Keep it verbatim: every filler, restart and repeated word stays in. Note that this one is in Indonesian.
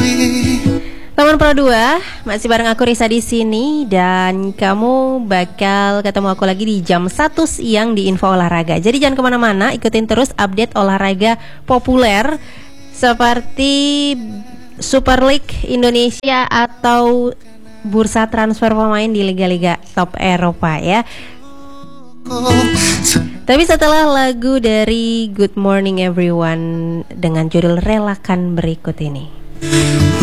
Teman Pro dua, masih bareng aku Risa di sini dan kamu bakal ketemu aku lagi di jam satu siang di Info Olahraga. Jadi jangan kemana-mana, ikutin terus update olahraga populer seperti Super League Indonesia atau bursa transfer pemain di liga-liga top Eropa ya. Tapi setelah lagu dari Good Morning Everyone dengan judul Relakan berikut ini,